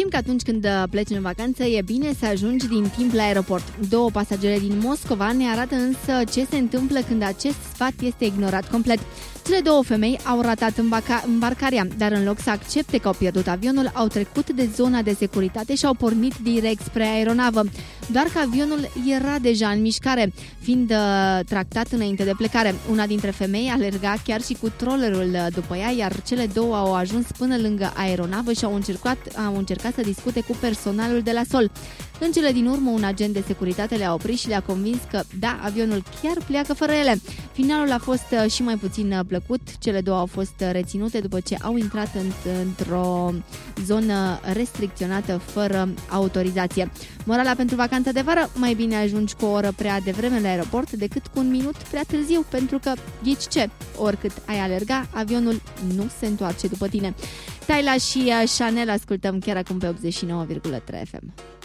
Știm că atunci când pleci în vacanță e bine să ajungi din timp la aeroport. 2 pasagere din Moscova ne arată însă ce se întâmplă când acest sfat este ignorat complet. Cele 2 femei au ratat îmbarcarea, dar în loc să accepte că au pierdut avionul, au trecut de zona de securitate și au pornit direct spre aeronavă. Doar că avionul era deja în mișcare, fiind tractat înainte de plecare. Una dintre femei alerga chiar și cu trollerul după ea, iar cele 2 au ajuns până lângă aeronavă și au încercat să discute cu personalul de la sol. În cele din urmă, un agent de securitate le-a oprit și le-a convins că, da, avionul chiar pleacă fără ele. Finalul a fost și mai puțin plăcut. Cele 2 au fost reținute după ce au intrat într-o zonă restricționată fără autorizație. Morala pentru vacanța de vară: mai bine ajungi cu o oră prea devreme la aeroport decât cu un minut prea târziu, pentru că, ghici ce, oricât ai alerga, avionul nu se întoarce după tine. Tyla și Chanel ascultăm chiar acum pe 89,3 FM.